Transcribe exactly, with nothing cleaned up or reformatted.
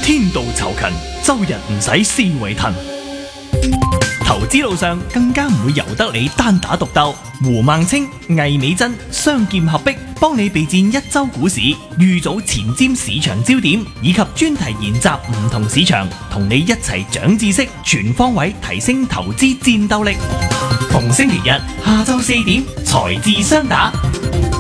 天道酬勤，周日唔使思維騰。投資路上更加唔會由得你單打獨鬥，胡孟青、魏美珍雙劍合璧，幫你備戰一周股市，預早前瞻市場焦點，以及專題研習唔同市場，同你一齊長知識，全方位提升投資戰鬥力。逢星期日下晝四點，財智雙打。